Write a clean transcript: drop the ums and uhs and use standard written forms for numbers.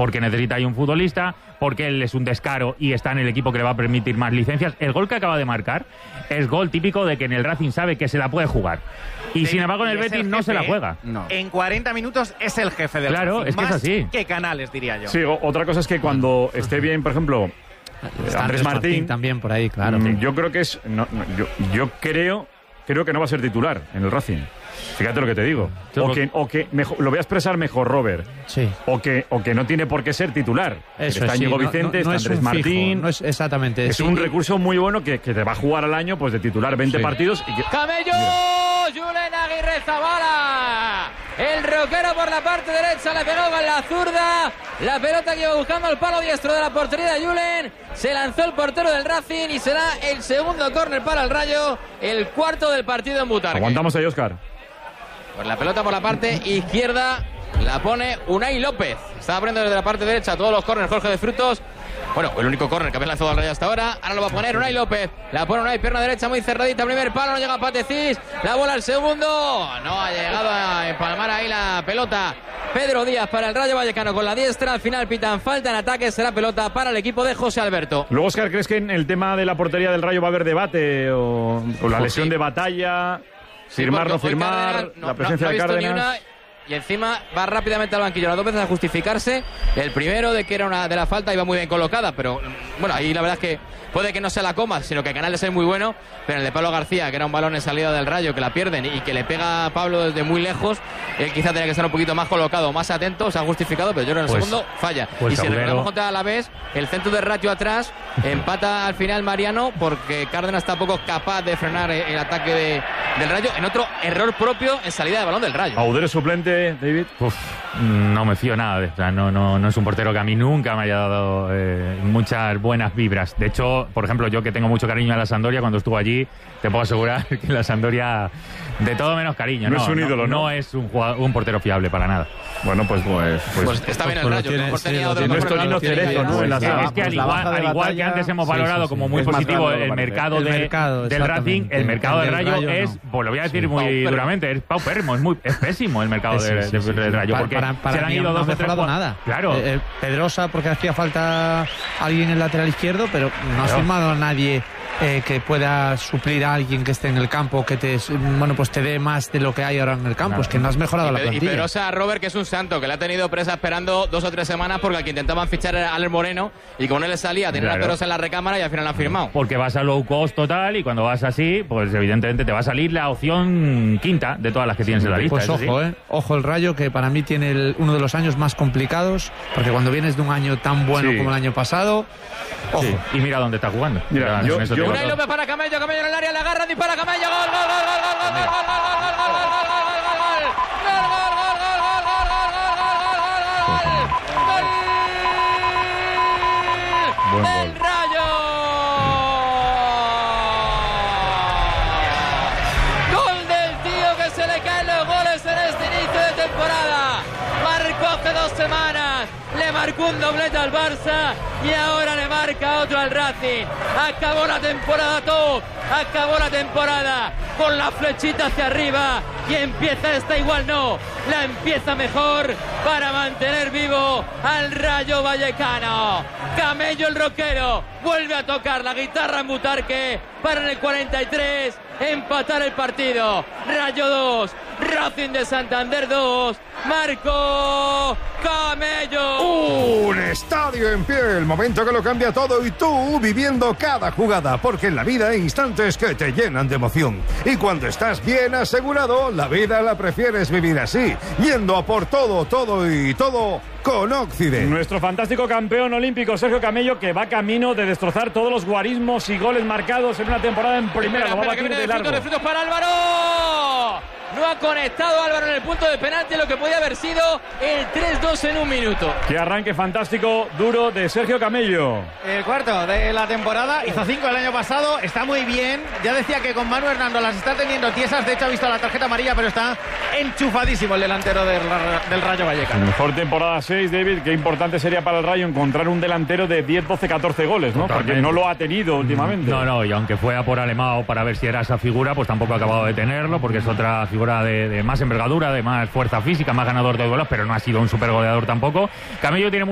porque necesita ahí un futbolista, porque él es un descaro y está en el equipo que le va a permitir más licencias. El gol que acaba de marcar es gol típico de que en el Racing sabe que se la puede jugar. Y sin embargo en el Betis no se la juega. No. En 40 minutos es el jefe del Claro, Racing. es que es así. ¿Qué canales, diría yo? Sí, otra cosa es que cuando esté bien, por ejemplo, Andrés Martín también por ahí, claro. Yo creo que es... yo creo que no va a ser titular en el Racing. Fíjate lo que te digo. O que mejor, lo voy a expresar mejor, Robert. Sí. O que no tiene por qué ser titular. Eso está Diego Vicente, está Andrés Martín. No es exactamente. Es un recurso muy bueno que te va a jugar al año pues de titular 20 partidos. Y que... ¡Camello! ¡Julen Aguirre Zabala! El roquero por la parte derecha le pegó con la zurda. La pelota que iba buscando el palo diestro de la portería de Julen. Se lanzó el portero del Racing y será el segundo córner para el Rayo. El cuarto del partido en Butarque. Aguantamos ahí, Óscar. Pues la pelota por la parte izquierda la pone Unai López. Estaba poniendo desde la parte derecha todos los córneres Jorge de Frutos. Bueno, el único córner que había lanzado al Rayo hasta ahora. Ahora lo va a poner Unai López. La pone Unai, pierna derecha muy cerradita. Primer palo, no llega Patecís. La bola al segundo. No ha llegado a empalmar ahí la pelota. Pedro Díaz para el Rayo Vallecano con la diestra. Al final pitan falta en ataque. Será pelota para el equipo de José Alberto. Luego, Óscar, ¿crees que en el tema de la portería del Rayo va a haber debate? O la lesión de Batalla... Firmar, no firmar, la presencia de Cárdenas. Y encima va rápidamente al banquillo las dos veces a justificarse. El primero de que era una de la falta, iba muy bien colocada, pero bueno, ahí la verdad es que puede que no se la coma, sino que Canales es muy bueno, pero el de Pablo García, que era un balón en salida del Rayo, que la pierden y que le pega a Pablo desde muy lejos, él quizá tenía que estar un poquito más colocado, más atento, se ha justificado, pero yo creo que en el segundo falla. Y si recordamos contra Alavés, el centro de Rayo atrás, empata al final Mariano, porque Cárdenas tampoco es capaz de frenar el ataque del Rayo, en otro error propio en salida de balón del Rayo. ¿Audero suplente, David? No me fío nada de esto. No es un portero que a mí nunca me haya dado muchas buenas vibras. De hecho, por ejemplo, yo que tengo mucho cariño a la Sampdoria, cuando estuvo allí, te puedo asegurar que la Sampdoria, de todo menos cariño. No es un ídolo, ¿no? No es un portero fiable para nada. Bueno, pues está bien el Rayo. Es Tonino Cerezo, ¿no? Es que al igual que antes hemos valorado como muy positivo el mercado del Racing, el mercado del Rayo es, pues lo voy a decir muy duramente, es paupérrimo, es pésimo el mercado del Rayo. Porque para se han mí ido no ha dos o tres mejorado nada. Claro. Pedrosa porque hacía falta alguien en el lateral izquierdo, pero no has firmado a nadie que pueda suplir a alguien que esté en el campo, que te dé más de lo que hay ahora en el campo. Es que no has mejorado la plantilla. Y Pedrosa, Robert, que es un santo, que le ha tenido presa esperando 2 o 3 semanas porque al que intentaban fichar era Alex Moreno y como no le salía, tenía a Pedrosa en la recámara y al final la han firmado. Porque vas a low cost total y cuando vas así, pues evidentemente te va a salir la opción quinta de todas las que tienes en la lista. Pues ojo el Rayo, que para mí tiene uno de los años más complicados, porque cuando vienes de un año tan bueno como el año pasado, ojo. Sí. Y mira dónde está jugando. Mira, Unai López para Camello, Camello en el área, le agarra, dispara Camello, gol, gol, gol, gol, gol, gol, gol, gol, gol, del Rayo. Gol del tío que se le caen los goles en este inicio de temporada. Marcó hace 2 semanas, le marcó un doblete al Barça y ahora le marca otro al Racing. Acabó la temporada top, acabó la temporada con la flechita hacia arriba y empieza esta igual no, la empieza mejor para mantener vivo al Rayo Vallecano. Camello el roquero vuelve a tocar la guitarra en Butarque para en el 43 empatar el partido. Rayo 2, Racing de Santander 2, Marco Camello. Un estadio en pie, el momento que lo cambia todo y tú viviendo cada jugada, porque en la vida hay instantes que te llenan de emoción. Y cuando estás bien asegurado, la vida la prefieres vivir así, yendo a por todo con Occident. Nuestro fantástico campeón olímpico Sergio Camello, que va camino de destrozar todos los guarismos y goles marcados en una temporada en primera. Lo va a batir de largo. De frutos para Álvaro. No ha conectado Álvaro en el punto de penalti, lo que podía haber sido el 3-2 en un minuto. Qué arranque fantástico, duro de Sergio Camello. El cuarto de la temporada, hizo 5 el año pasado, está muy bien. Ya decía que con Manu Hernando las está teniendo tiesas, de hecho ha visto la tarjeta amarilla, pero está enchufadísimo el delantero del Rayo Vallecano. Mejor temporada 6, David. Qué importante sería para el Rayo encontrar un delantero de 10, 12, 14 goles, ¿no? Totalmente. Porque no lo ha tenido últimamente. No, y aunque fuera por Alemão para ver si era esa figura, pues tampoco ha acabado de tenerlo, porque es otra figura de más envergadura, de más fuerza física, más ganador de duelos, pero no ha sido un supergoleador tampoco. Camello tiene